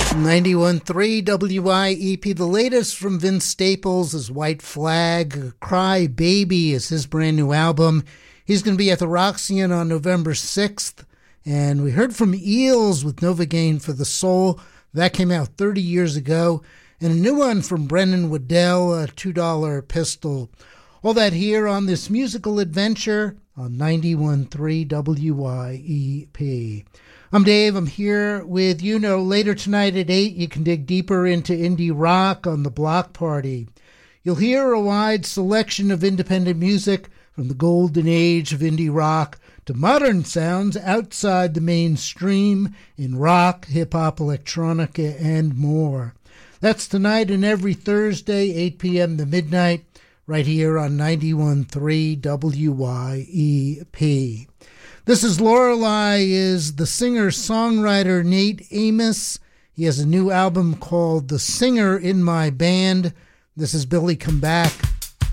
91.3 WIEP. The latest from Vince Staples is White Flag. Cry Baby is his brand new album. He's going to be at the Roxy on November 6th. And we heard from Eels with Novocaine for the Soul. That came out 30 years ago. And a new one from Brennan Waddell, a $2 Pistol. All that here on this musical adventure on 91.3 WIEP. I'm Dave. I'm here with you. Later tonight at 8, you can dig deeper into indie rock on the Block Party. You'll hear a wide selection of independent music from the golden age of indie rock to modern sounds outside the mainstream in rock, hip-hop, electronica, and more. That's tonight and every Thursday, 8 p.m. to midnight, right here on 91.3 WIEP. This is Lorelei, is the singer-songwriter Nate Amos. He has a new album called The Singer in My Band. This is Billy Come Back.